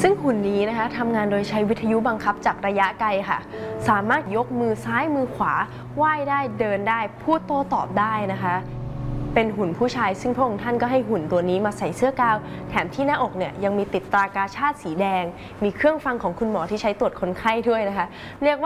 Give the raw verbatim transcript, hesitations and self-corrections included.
ซึ่งหุ่นนี้นะคะทำงานโดยใช้วิทยุบังคับจากระยะไกลค่ะสามารถยกมือซ้ายมือขวาว่ายได้เดินได้พูดโต้ตอบได้นะคะเป็นหุ่นผู้ชายซึ่งพระองค์ท่านก็ให้หุ่นตัวนี้มาใส่เสื้อกาวแถมที่หน้าอกเนี่ยยังมีติดตรากาชาดสีแดงมีเครื่องฟังของคุณหมอที่ใช้ตรวจคนไข้ด้วยนะคะเรียกว่า